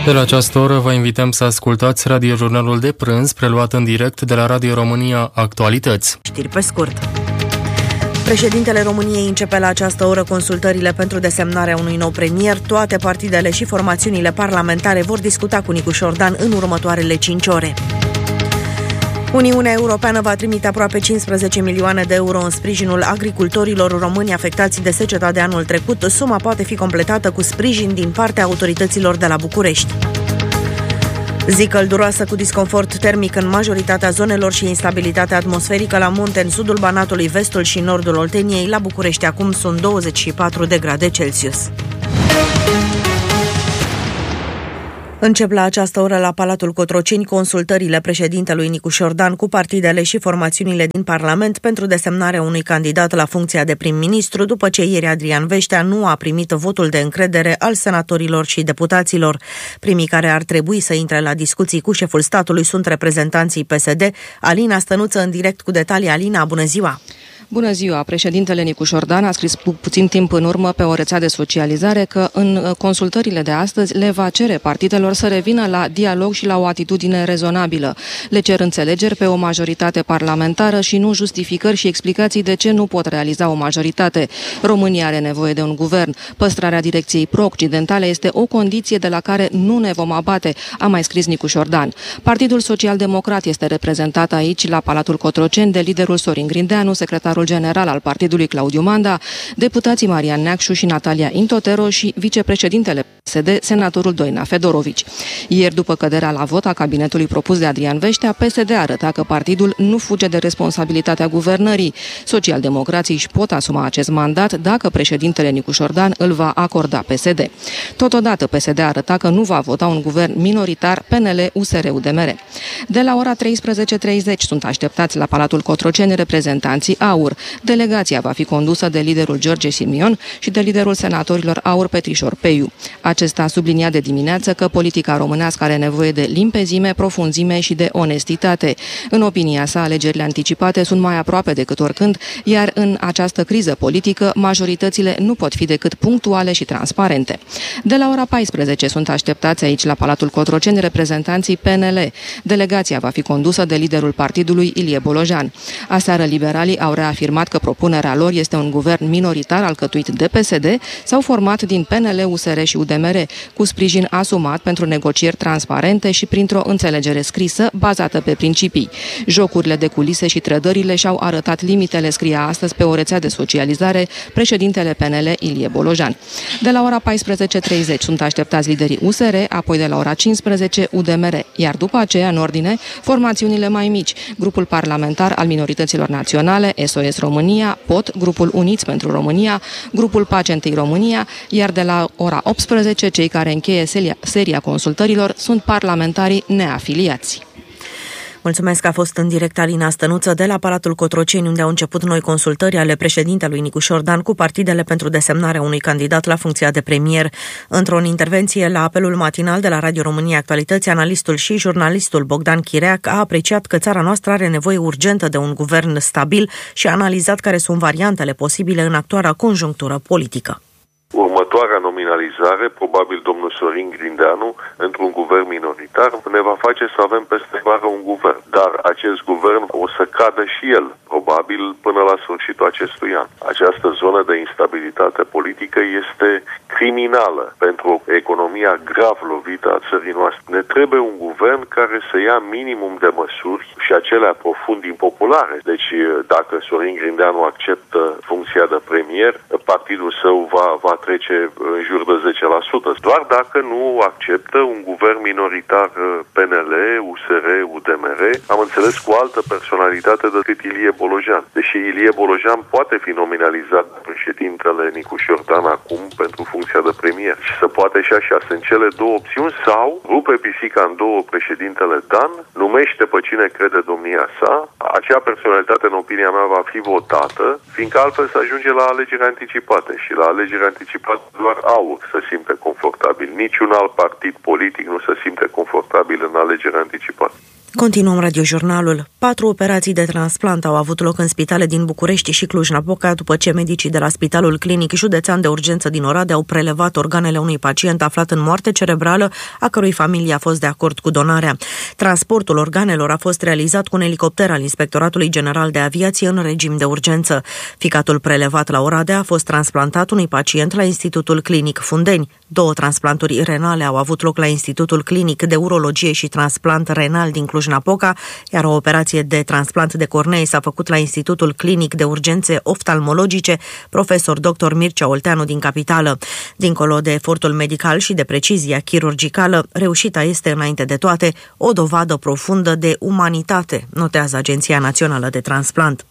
De la această oră vă invităm să ascultați radiojurnalul de prânz, preluat în direct de la Radio România Actualități. Știri pe scurt. Președintele României începe la această oră consultările pentru desemnarea unui nou premier. Toate partidele și formațiunile parlamentare vor discuta cu Nicu Șordan în următoarele 5 ore. Uniunea Europeană va trimite aproape 15 milioane de euro în sprijinul agricultorilor români afectați de seceta de anul trecut. Suma poate fi completată cu sprijin din partea autorităților de la București. Zi călduroasă cu disconfort termic în majoritatea zonelor și instabilitate atmosferică la munte în sudul Banatului, vestul și nordul Olteniei. La București acum sunt 24 de grade Celsius. Încep la această oră la Palatul Cotroceni consultările președintelui Nicu Șordan cu partidele și formațiunile din Parlament pentru desemnarea unui candidat la funcția de prim-ministru, după ce ieri Adrian Veștea nu a primit votul de încredere al senatorilor și deputaților. Primii care ar trebui să intre la discuții cu șeful statului sunt reprezentanții PSD. Alina Stănuță în direct cu detalii. Alina, bună ziua! Bună ziua! Președintele Nicu Șordan a scris puțin timp în urmă pe o rețea de socializare că în consultările de astăzi le va cere partidelor să revină la dialog și la o atitudine rezonabilă. Le cer înțelegeri pe o majoritate parlamentară și nu justificări și explicații de ce nu pot realiza o majoritate. România are nevoie de un guvern. Păstrarea direcției pro-occidentale este o condiție de la care nu ne vom abate, a mai scris Nicu Șordan. Partidul Social-Democrat este reprezentat aici, la Palatul Cotroceni, de liderul Sorin Grindeanu, secretarul general al partidului Claudiu Manda, deputații Marian Neacșu și Natalia Intotero și vicepreședintele PSD, senatorul Doina Fedorovici. Ieri, după căderea la vot a cabinetului propus de Adrian Veștea, PSD arăta că partidul nu fuge de responsabilitatea guvernării. Socialdemocrații își pot asuma acest mandat dacă președintele Nicu Șordan îl va acorda PSD. Totodată, PSD arăta că nu va vota un guvern minoritar PNL-USR-UDMR. De la ora 13:30 sunt așteptați la Palatul Cotroceni reprezentanții AUR. Delegația va fi condusă de liderul George Simion și de liderul senatorilor AUR Petrișor Peiu. Acesta a subliniat de dimineață că politica românească are nevoie de limpezime, profunzime și de onestitate. În opinia sa, alegerile anticipate sunt mai aproape decât oricând, iar în această criză politică, majoritățile nu pot fi decât punctuale și transparente. De la ora 14 sunt așteptați aici la Palatul Cotroceni reprezentanții PNL. Delegația va fi condusă de liderul partidului Ilie Bolojan. Aseară liberalii au reafirmat că propunerea lor este un guvern minoritar alcătuit de PSD sau format din PNL, USR și UDMR, cu sprijin asumat pentru negocieri transparente și printr-o înțelegere scrisă bazată pe principii. Jocurile de culise și trădările și-au arătat limitele, scria astăzi pe o rețea de socializare președintele PNL Ilie Bolojan. De la ora 14:30 sunt așteptați liderii USR, apoi de la ora 15 UDMR, iar după aceea, în ordine, formațiunile mai mici, grupul parlamentar al minorităților naționale, SOS România, POT, grupul Uniți pentru România, grupul Pace Întâi România, iar de la ora 18, cei care încheie seria consultărilor sunt parlamentarii neafiliați. Mulțumesc că a fost în direct Alina Stănuță de la Palatul Cotroceni, unde au început noi consultări ale președintelui Nicu Șordan cu partidele pentru desemnarea unui candidat la funcția de premier. Într-o intervenție la apelul matinal de la Radio România Actualități, analistul și jurnalistul Bogdan Chireac a apreciat că țara noastră are nevoie urgentă de un guvern stabil și a analizat care sunt variantele posibile în actuala conjunctură politică. Următoarea nominalizare, probabil domnul Sorin Grindeanu, într-un guvern minoritar, ne va face să avem peste vară un guvern. Dar acest guvern o să cadă și el, probabil până la sfârșitul acestui an. Această zonă de instabilitate politică este criminală pentru economia grav lovită a țării noastre. Ne trebuie un guvern care să ia minimum de măsuri și acelea profund impopulare. Deci dacă Sorin Grindeanu acceptă funcția de premier, partidul său va trece în jur de 10%. Doar dacă nu acceptă un guvern minoritar PNL, USR, UDMR, am înțeles cu altă personalitate decât Ilie Bolojan. Deși Ilie Bolojan poate fi nominalizat de președintele Nicu Șordan acum pentru funcția de premier și se poate și așa, sunt cele două opțiuni, sau rupe pisica în două președintele Dan, numește pe cine crede domnia sa, acea personalitate în opinia mea va fi votată, fiindcă altfel se ajunge la alegeri anticipate și la alegeri anticipate doar AUR se simte confortabil. Niciun alt partid politic nu se simte confortabil în alegeri anticipate. Continuăm radiojurnalul. 4 operații de transplant au avut loc în spitale din București și Cluj-Napoca după ce medicii de la Spitalul Clinic Județean de Urgență din Oradea au prelevat organele unui pacient aflat în moarte cerebrală, a cărui familie a fost de acord cu donarea. Transportul organelor a fost realizat cu un elicopter al Inspectoratului General de Aviație în regim de urgență. Ficatul prelevat la Oradea a fost transplantat unui pacient la Institutul Clinic Fundeni. 2 transplanturi renale au avut loc la Institutul Clinic de Urologie și Transplant Renal din Cluj-Napoca, iar o operație de transplant de cornee s-a făcut la Institutul Clinic de Urgențe Oftalmologice, profesor dr. Mircea Olteanu din capitală. Dincolo de efortul medical și de precizia chirurgicală, reușita este înainte de toate o dovadă profundă de umanitate, notează Agenția Națională de Transplant.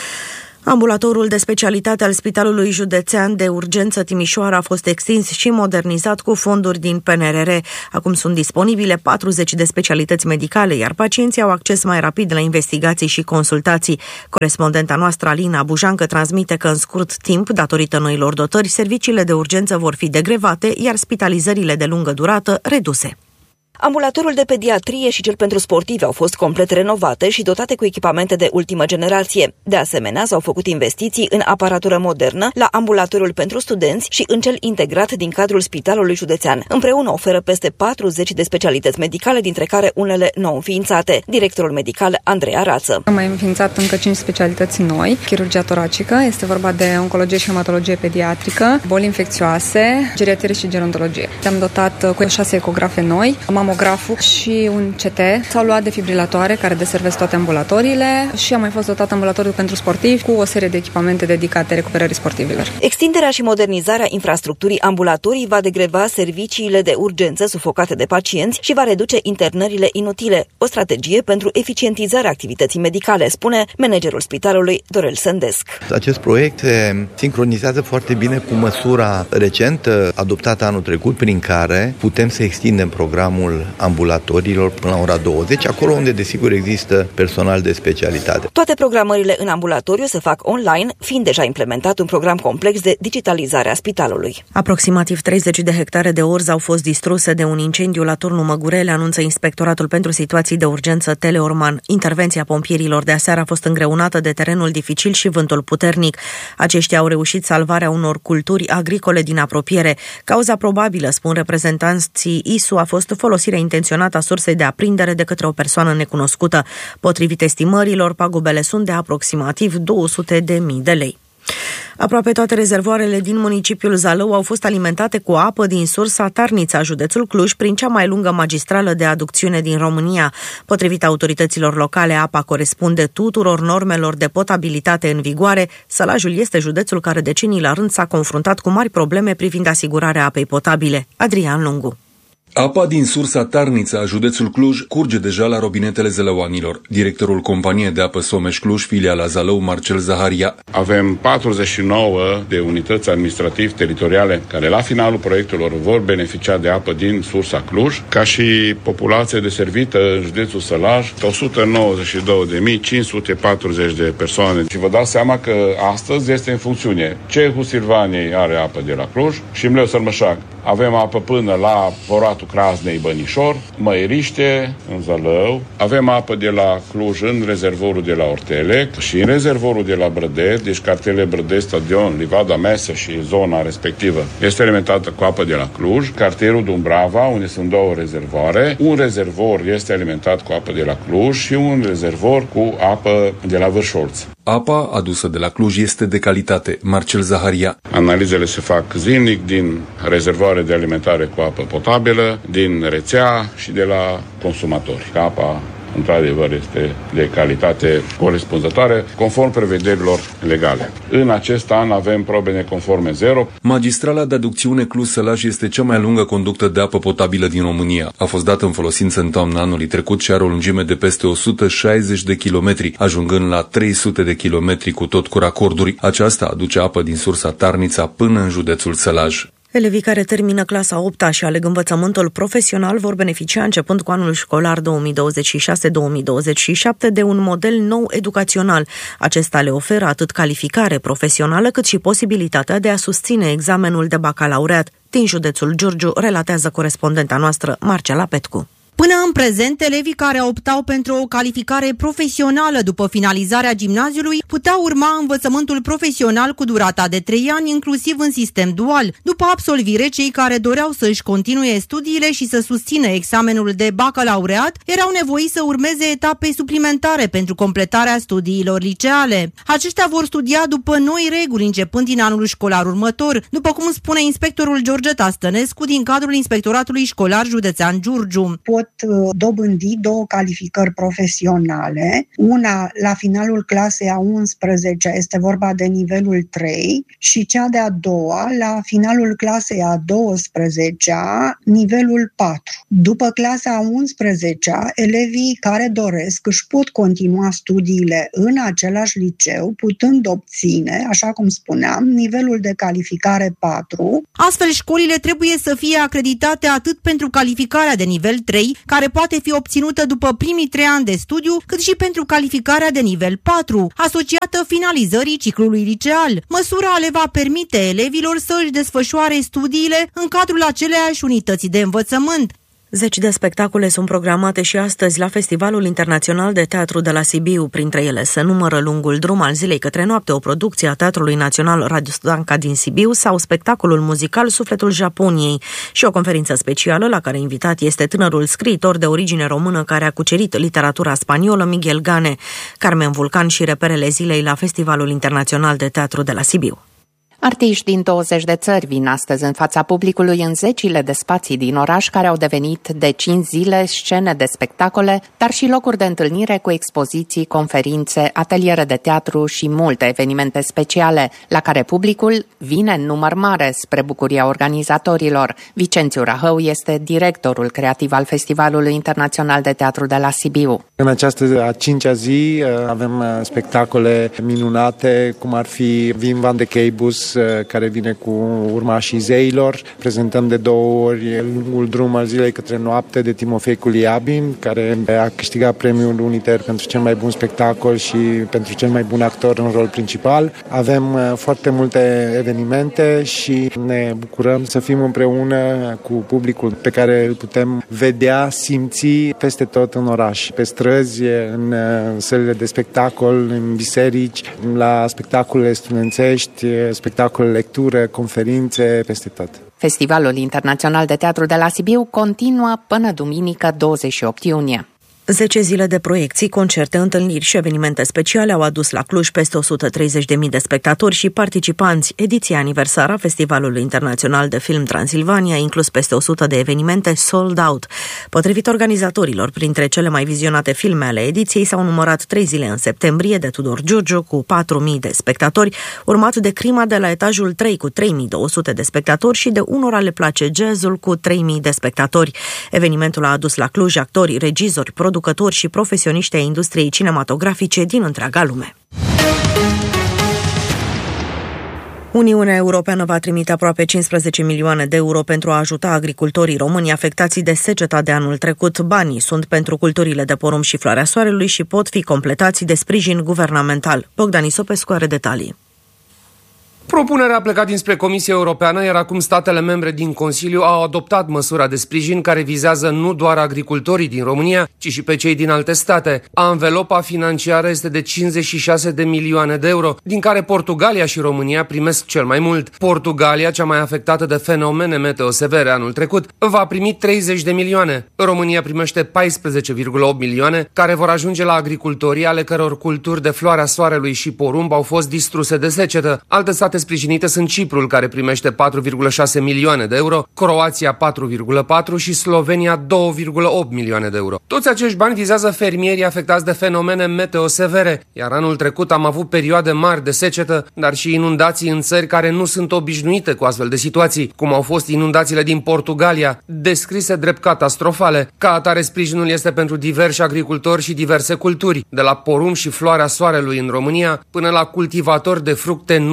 Ambulatorul de specialitate al Spitalului Județean de Urgență Timișoara a fost extins și modernizat cu fonduri din PNRR. Acum sunt disponibile 40 de specialități medicale, iar pacienții au acces mai rapid la investigații și consultații. Corespondenta noastră, Alina Bujancă, transmite că în scurt timp, datorită noilor dotări, serviciile de urgență vor fi degrevate, iar spitalizările de lungă durată reduse. Ambulatorul de pediatrie și cel pentru sportivi au fost complet renovate și dotate cu echipamente de ultimă generație. De asemenea, s-au făcut investiții în aparatură modernă la ambulatorul pentru studenți și în cel integrat din cadrul Spitalului Județean. Împreună oferă peste 40 de specialități medicale, dintre care unele nou înființate. Directorul medical Andreea Rață. Am mai înființat încă 5 specialități noi. Chirurgia toracică, este vorba de oncologie și hematologie pediatrică, boli infecțioase, geriatrie și gerontologie. Am dotat cu 6 ecografe noi, mamograful și un CT. S-au luat defibrilatoare care deservesc toate ambulatoriile și a mai fost dotat ambulatoriul pentru sportivi cu o serie de echipamente dedicate recuperării sportivilor. Extinderea și modernizarea infrastructurii ambulatorii va degreva serviciile de urgență sufocate de pacienți și va reduce internările inutile. O strategie pentru eficientizarea activității medicale, spune managerul spitalului Dorel Sândesc. Acest proiect se sincronizează foarte bine cu măsura recentă adoptată anul trecut, prin care putem să extindem programul ambulatorilor până la ora 20, acolo unde desigur există personal de specialitate. Toate programările în ambulatoriu se fac online, fiind deja implementat un program complex de digitalizare a spitalului. Aproximativ 30 de hectare de orz au fost distruse de un incendiu la turnul Măgurele, anunță Inspectoratul pentru Situații de Urgență Teleorman. Intervenția pompierilor de aseară a fost îngreunată de terenul dificil și vântul puternic. Aceștia au reușit salvarea unor culturi agricole din apropiere. Cauza probabilă, spun reprezentanții ISU, a fost folosirea intenționată a sursei de aprindere de către o persoană necunoscută. Potrivit estimărilor, pagubele sunt de aproximativ 200.000 de lei. Aproape toate rezervoarele din municipiul Zalău au fost alimentate cu apă din sursa Tarnița, județul Cluj, prin cea mai lungă magistrală de aducțiune din România. Potrivit autorităților locale, apa corespunde tuturor normelor de potabilitate în vigoare. Sălajul este județul care decenii la rând s-a confruntat cu mari probleme privind asigurarea apei potabile. Adrian Lungu. Apa din sursa Tarnița, județul Cluj, curge deja la robinetele zălăuanilor. Directorul companiei de apă Someș Cluj, filiala Zalău, Marcel Zaharia. Avem 49 de unități administrativ-teritoriale care la finalul proiectelor vor beneficia de apă din sursa Cluj, ca și populație deservită în județul Sălaj, 192.540 de persoane. Și vă dați seama că astăzi este în funcțiune. Cehul Silvaniei are apă de la Cluj și Mleu Sărmășag. Avem apă până la Voratul Craznei, Bănișor, Măiriște, în Zălău. Avem apă de la Cluj în rezervorul de la Ortelec și în rezervorul de la Brădeț, deci cartele Brădeț, Stadion, Livada Mesă și zona respectivă este alimentată cu apă de la Cluj. Cartierul Dumbrava, unde sunt 2 rezervoare. Un rezervor este alimentat cu apă de la Cluj și un rezervor cu apă de la Vârșolț. Apa adusă de la Cluj este de calitate. Marcel Zaharia. Analizele se fac zilnic din rezervoare de alimentare cu apă potabilă, din rețea și de la consumatori. Apa, într-adevăr, este de calitate corespunzătoare, conform prevederilor legale. În acest an avem probe neconforme 0. Magistrala de aducțiune Cluj-Sălaj este cea mai lungă conductă de apă potabilă din România. A fost dată în folosință în toamna anului trecut și are o lungime de peste 160 de kilometri, ajungând la 300 de kilometri cu tot cu racorduri. Aceasta aduce apă din sursa Tarnița până în județul Sălaj. Elevii care termină clasa 8-a și aleg învățământul profesional vor beneficia începând cu anul școlar 2026-2027 de un model nou educațional. Acesta le oferă atât calificare profesională cât și posibilitatea de a susține examenul de bacalaureat. Din județul Giurgiu, relatează corespondenta noastră Marcela Petcu. Până în prezent, elevii care optau pentru o calificare profesională după finalizarea gimnaziului puteau urma învățământul profesional cu durata de 3 ani, inclusiv în sistem dual. După absolvire, cei care doreau să-și continue studiile și să susțină examenul de bacalaureat erau nevoiți să urmeze etape suplimentare pentru completarea studiilor liceale. Aceștia vor studia după noi reguli începând din anul școlar următor, după cum spune inspectorul Georgeta Stănescu din cadrul Inspectoratului Școlar Județean Giurgiu. Pot dobândi 2 calificări profesionale, una la finalul clasei a 11 este vorba de nivelul 3 și cea de-a doua la finalul clasei a 12-a, nivelul 4. După clasa a 11-a, elevii care doresc își pot continua studiile în același liceu, putând obține, așa cum spuneam, nivelul de calificare 4. Astfel, școlile trebuie să fie acreditate atât pentru calificarea de nivel 3, care poate fi obținută după primii 3 ani de studiu, cât și pentru calificarea de nivel 4, asociată finalizării ciclului liceal. Măsura le va permite elevilor să își desfășoare studiile în cadrul aceleiași unități de învățământ. 10 de spectacole sunt programate și astăzi la Festivalul Internațional de Teatru de la Sibiu. Printre ele se numără Lungul drum al zilei către noapte, o producție a Teatrului Național Radu Stanca din Sibiu, sau spectacolul muzical Sufletul Japoniei și o conferință specială la care invitat este tânărul scriitor de origine română care a cucerit literatura spaniolă, Miguel Gane. Carmen Vulcan și reperele zilei la Festivalul Internațional de Teatru de la Sibiu. Artiști din 20 de țări vin astăzi în fața publicului în zecile de spații din oraș care au devenit de 5 zile scene de spectacole, dar și locuri de întâlnire cu expoziții, conferințe, ateliere de teatru și multe evenimente speciale, la care publicul vine în număr mare spre bucuria organizatorilor. Vicențiu Rahău este directorul creativ al Festivalului Internațional de Teatru de la Sibiu. În această a 5-a zi avem spectacole minunate, cum ar fi Wim van de Keibus, care vine cu Urmașii zeilor. Prezentăm de 2 ori Lungul drum al zilei către noapte de Timofei Culiabin, care a câștigat premiul Uniter pentru cel mai bun spectacol și pentru cel mai bun actor în rol principal. Avem foarte multe evenimente și ne bucurăm să fim împreună cu publicul pe care îl putem vedea, simți peste tot în oraș, pe străzi, în sălile de spectacol, în biserici, la spectacolele studențești, spectacole, lectură, conferințe, peste tot. Festivalul Internațional de Teatru de la Sibiu continuă până duminică 28 iunie. 10 zile de proiecții, concerte, întâlniri și evenimente speciale au adus la Cluj peste 130.000 de spectatori și participanți. Ediția aniversară a Festivalului Internațional de Film Transilvania a inclus peste 100 de evenimente sold out. Potrivit organizatorilor, printre cele mai vizionate filme ale ediției s-au numărat 3 zile în septembrie de Tudor Giurgiu cu 4.000 de spectatori, urmat de Crima de la etajul 3 cu 3.200 de spectatori și de Unora le place jazzul cu 3.000 de spectatori. Evenimentul a adus la Cluj actori, regizori, producători și profesioniști ai industriei cinematografice din întreaga lume. Uniunea Europeană va trimite aproape 15 milioane de euro pentru a ajuta agricultorii români afectați de seceta de anul trecut. Banii sunt pentru culturile de porumb și floarea soarelui și pot fi completați de sprijin guvernamental. Bogdan Isopescu are detalii. Propunerea a plecat dinspre Comisia Europeană, iar acum statele membre din Consiliu au adoptat măsura de sprijin care vizează nu doar agricultorii din România, ci și pe cei din alte state. Anvelopa financiară este de 56 de milioane de euro, din care Portugalia și România primesc cel mai mult. Portugalia, cea mai afectată de fenomene meteo severe anul trecut, va primi 30 de milioane. România primește 14,8 milioane, care vor ajunge la agricultorii ale căror culturi de floarea soarelui și porumb au fost distruse de secetă. Alte state sprijinite sunt Ciprul, care primește 4,6 milioane de euro, Croația 4,4 și Slovenia 2,8 milioane de euro. Toți acești bani vizează fermierii afectați de fenomene meteo severe, iar anul trecut am avut perioade mari de secetă, dar și inundații în țări care nu sunt obișnuite cu astfel de situații, cum au fost inundațiile din Portugalia, descrise drept catastrofale. Ca atare, sprijinul este pentru diversi agricultori și diverse culturi, de la porumb și floarea soarelui în România, până la cultivatori de fructe, nuci,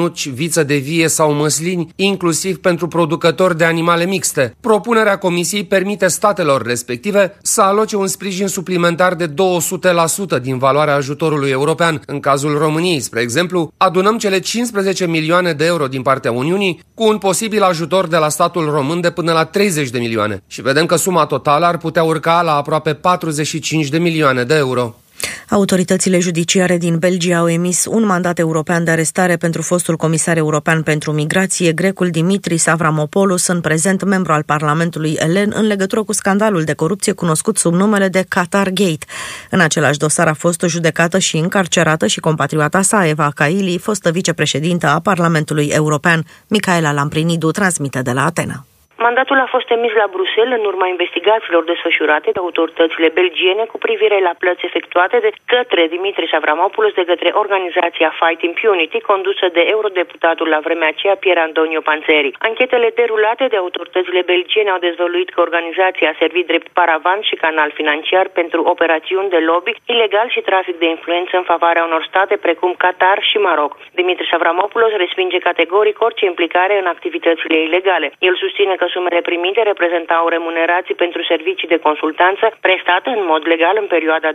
viță de vie sau măslini, inclusiv pentru producători de animale mixte. Propunerea Comisiei permite statelor respective să aloce un sprijin suplimentar de 200% din valoarea ajutorului european. În cazul României, spre exemplu, adunăm cele 15 milioane de euro din partea Uniunii cu un posibil ajutor de la statul român de până la 30 de milioane și vedem că suma totală ar putea urca la aproape 45 de milioane de euro. Autoritățile judiciare din Belgia au emis un mandat european de arestare pentru fostul comisar european pentru migrație, grecul Dimitris Avramopoulos, în prezent membru al Parlamentului elen, în legătură cu scandalul de corupție cunoscut sub numele de Qatar Gate. În același dosar a fost judecată și încarcerată și compatrioata sa, Eva Kaili, fostă vicepreședintă a Parlamentului European. Micaela Lamprinidu transmite de la Atena. Mandatul a fost emis la Bruxelles în urma investigațiilor desfășurate de autoritățile belgiene cu privire la plăți efectuate de către Dimitris Avramopoulos de către organizația Fight Impunity, condusă de eurodeputatul la vremea aceea Pier Antonio Panzeri. Anchetele derulate de autoritățile belgiene au dezvăluit că organizația a servit drept paravan și canal financiar pentru operațiuni de lobby ilegal și trafic de influență în favoarea unor state precum Qatar și Maroc. Dimitris Avramopoulos respinge categoric orice implicare în activitățile ilegale. El susține că sumele primite reprezentau remunerații pentru servicii de consultanță prestate în mod legal în perioada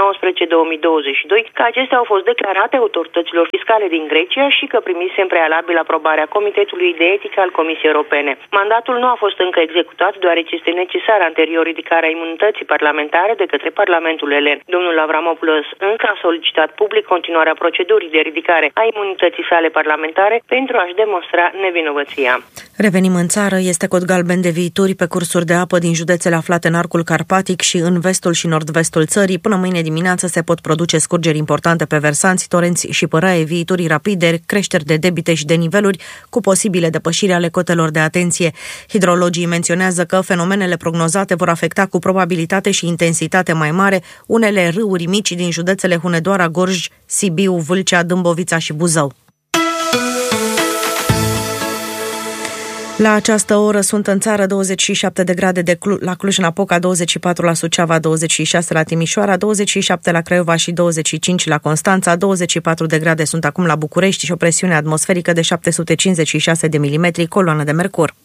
2019-2022, că acestea au fost declarate autorităților fiscale din Grecia și că primise în prealabil aprobarea Comitetului de Etică al Comisiei Europene. Mandatul nu a fost încă executat, deoarece este necesară anterior ridicarea imunității parlamentare de către Parlamentul elen. Domnul Avramopoulos încă a solicitat public continuarea procedurii de ridicare a imunității sale parlamentare pentru a-și demonstra nevinovăția. Revenim în țară, este cod galben de viituri pe cursuri de apă din județele aflate în arcul carpatic și în vestul și nord-vestul țării. Până mâine dimineață se pot produce scurgeri importante pe versanți, torenți și păraie, viituri rapide, creșteri de debite și de niveluri, cu posibile depășiri ale cotelor de atenție. Hidrologii menționează că fenomenele prognozate vor afecta cu probabilitate și intensitate mai mare unele râuri mici din județele Hunedoara, Gorj, Sibiu, Vâlcea, Dâmbovița și Buzău. La această oră sunt în țară 27 de grade la Cluj-Napoca, 24 la Suceava, 26 la Timișoara, 27 la Craiova și 25 la Constanța, 24 de grade sunt acum la București și o presiune atmosferică de 756 de milimetri, coloană de mercur.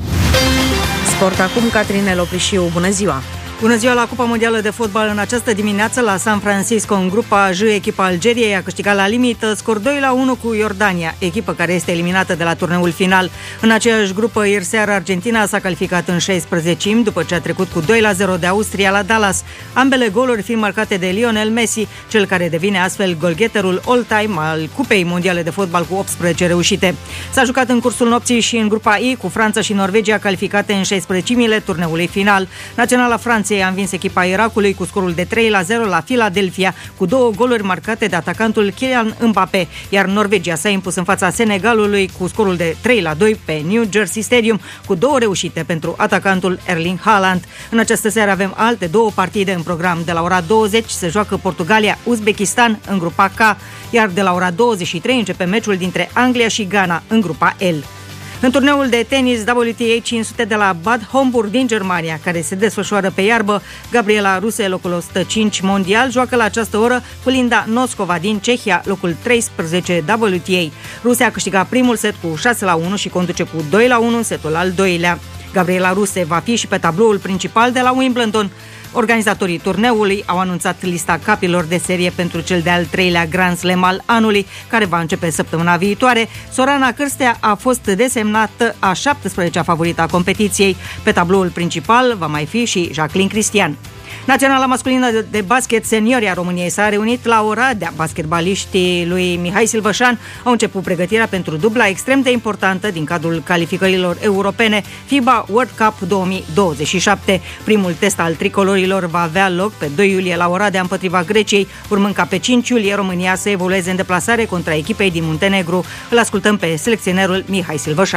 Sport acum, Catrinel Oprișiu, bună ziua! Bună ziua la Cupa Mondială de Fotbal. În această dimineață la San Francisco, în grupa J, echipa Algeriei a câștigat la limită scor 2-1 cu Iordania, echipă care este eliminată de la turneul final. În aceeași grupă, ieri seară, Argentina s-a calificat în 16-mi după ce a trecut cu 2-0 de Austria la Dallas. Ambele goluri fiind marcate de Lionel Messi, cel care devine astfel golgheterul all-time al Cupei Mondiale de Fotbal cu 18 reușite. S-a jucat în cursul nopții și în grupa I cu Franța și Norvegia calificate în 16-mile turneului final. Naționala Franței a învins echipa Irakului cu scorul de 3-0 la Philadelphia, cu 2 goluri marcate de atacantul Kylian Mbappé, iar Norvegia s-a impus în fața Senegalului cu scorul de 3-2 pe New Jersey Stadium, cu 2 reușite pentru atacantul Erling Haaland. În această seară avem alte 2 partide în program. De la ora 20 se joacă Portugalia-Uzbekistan în grupa K, iar de la ora 23 începe meciul dintre Anglia și Ghana în grupa L. În turneul de tenis WTA 500 de la Bad Homburg din Germania, care se desfășoară pe iarbă, Gabriela Ruse, locul 105 mondial, joacă la această oră cu Linda Noskova din Cehia, locul 13 WTA. Ruse a câștigat primul set cu 6-1 și conduce cu 2-1 în setul al doilea. Gabriela Ruse va fi și pe tabloul principal de la Wimbledon. Organizatorii turneului au anunțat lista capilor de serie pentru cel de-al 3-lea Grand Slam al anului, care va începe săptămâna viitoare. Sorana Cârstea a fost desemnată a 17-a favorită a competiției. Pe tabloul principal va mai fi și Jacqueline Cristian. Naționala masculină de basket seniorii a României s-a reunit la Oradea. Basketbaliștii lui Mihai Silvășan au început pregătirea pentru dubla extrem de importantă din cadrul calificărilor europene FIBA World Cup 2027. Primul test al tricolorilor va avea loc pe 2 iulie la Oradea împotriva Greciei, urmând ca pe 5 iulie România să evolueze în deplasare contra echipei din Muntenegru. Îl ascultăm pe selecționerul Mihai Silvășan.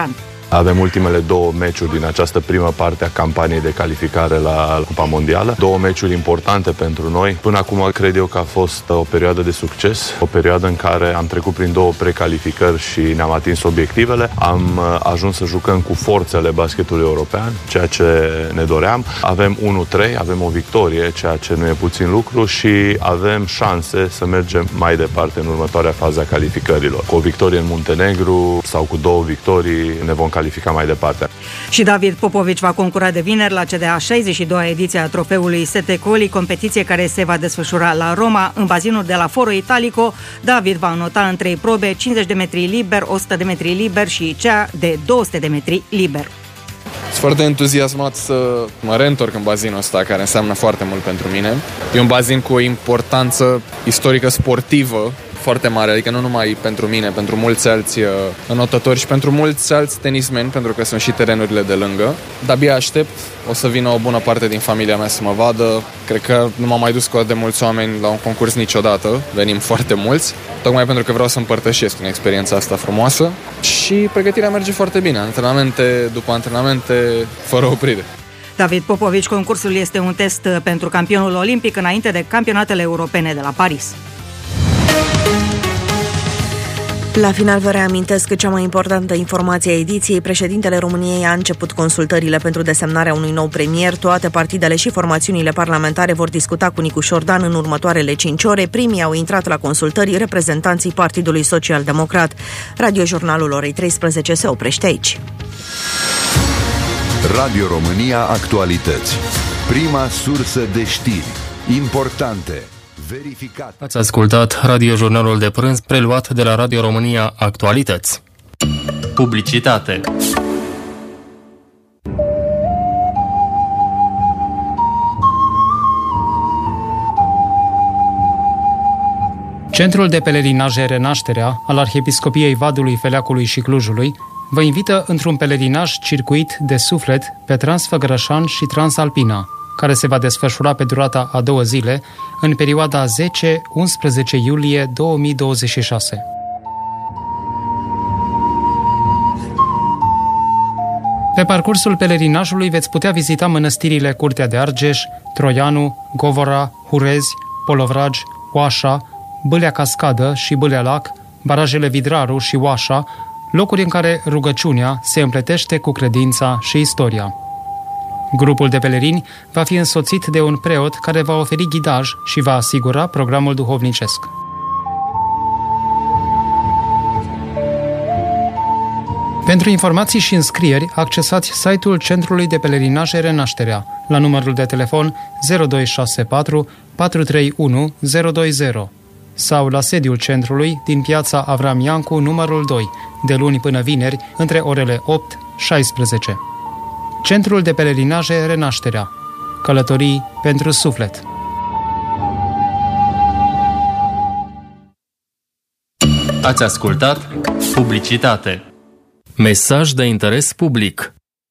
Avem ultimele 2 meciuri din această primă parte a campaniei de calificare la Cupa Mondială. 2 meciuri importante pentru noi. Până acum cred eu că a fost o perioadă de succes, o perioadă în care am trecut prin 2 precalificări și ne-am atins obiectivele. Am ajuns să jucăm cu forțele basketului european, ceea ce ne doream. Avem 1-3, avem o victorie, ceea ce nu e puțin lucru și avem șanse să mergem mai departe în următoarea fază a calificărilor. Cu o victorie în Muntenegru sau cu 2 victorii ne vom califica mai departe. Și David Popovici va concura de vineri la cea de-a 62-a ediție a trofeului Sette Colli, competiție care se va desfășura la Roma, în bazinul de la Foro Italico. David va înota în 3 probe, 50 de metri liber, 100 de metri liber și cea de 200 de metri liber. Sunt foarte entuziasmat să mă reîntorc în bazinul ăsta, care înseamnă foarte mult pentru mine. E un bazin cu o importanță istorică sportivă foarte mare, adică nu numai pentru mine, pentru mulți alți înotători și pentru mulți alți tenismeni, pentru că sunt și terenurile de lângă. De-abia aștept, o să vină o bună parte din familia mea să mă vadă. Cred că nu m-am mai dus cu atât de mulți oameni la un concurs niciodată, venim foarte mulți, tocmai pentru că vreau să împărtășesc în experiența asta frumoasă și pregătirea merge foarte bine, antrenamente după antrenamente, fără oprire. David Popovici, concursul este un test pentru campionul olimpic înainte de campionatele europene de la Paris. La final vă reamintesc că cea mai importantă informație a ediției: președintele României a început consultările pentru desemnarea unui nou premier. Toate partidele și formațiunile parlamentare vor discuta cu Nicu Șordan în următoarele 5 ore. Primii au intrat la consultări reprezentanții Partidului Social Democrat. Radiojurnalul orei 13 se oprește aici. Radio România Actualități. Prima sursă de știri importante, verificat. Ați ascultat radiojurnalul de prânz preluat de la Radio România Actualități. Publicitate. Centrul de pelerinaje Renașterea al Arhiepiscopiei Vadului, Feleacului și Clujului vă invită într-un pelerinaj circuit de suflet pe Transfăgărășan și Transalpina, care se va desfășura pe durata a 2 zile, în perioada 10-11 iulie 2026. Pe parcursul pelerinajului veți putea vizita mănăstirile Curtea de Argeș, Troianu, Govora, Hurezi, Polovragi, Oașa, Bâlea Cascadă și Bâlea Lac, barajele Vidraru și Oașa, locuri în care rugăciunea se împletește cu credința și istoria. Grupul de pelerini va fi însoțit de un preot care va oferi ghidaj și va asigura programul duhovnicesc. Pentru informații și înscrieri, accesați site-ul Centrului de Pelerinaje Renașterea la numărul de telefon 0264 431 020 sau la sediul centrului din piața Avram Iancu, numărul 2, de luni până vineri, între orele 8-16. Centrul de Pelerinaje Renașterea. Călătorii pentru suflet. Ați ascultat publicitate. Mesaj de interes public.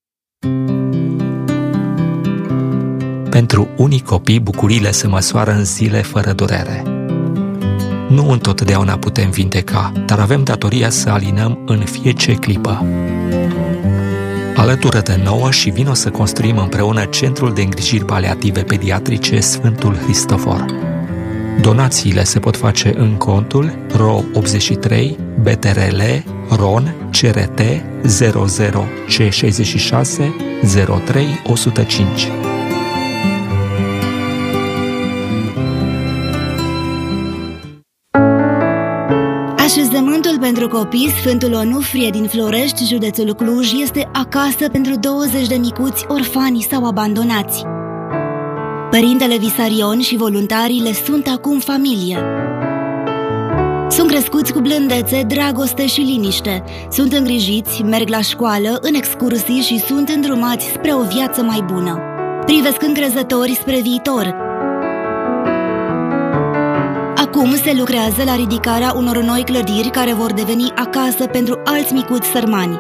Pentru unii copii, bucuriile se măsoară în zile fără durere. Nu întotdeauna putem vindeca, dar avem datoria să alinăm în fiecare clipă. Alătură-te nouă și vino să construim împreună Centrul de Îngrijiri Paliative Pediatrice Sfântul Hristofor. Donațiile se pot face în contul RO 83 BTRL RON CRT 00 C66 03 105. Așezământul pentru copii Sfântul Onufrie din Florești, județul Cluj, este acasă pentru 20 de micuți orfani sau abandonați. Părintele Visarion și voluntarii le sunt acum familie. Sunt crescuți cu blândețe, dragoste și liniște. Sunt îngrijiți, merg la școală, în excursii și sunt îndrumați spre o viață mai bună. Privesc încrezători spre viitor. Acum se lucrează la ridicarea unor noi clădiri care vor deveni acasă pentru alți micuți sărmani.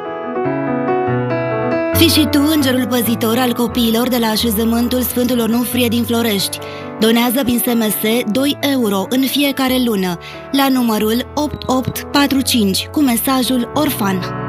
Fii și tu îngerul păzitor al copiilor de la așezământul Sfântul Onufrie din Florești. Donează prin SMS 2 euro în fiecare lună la numărul 8845 cu mesajul orfan.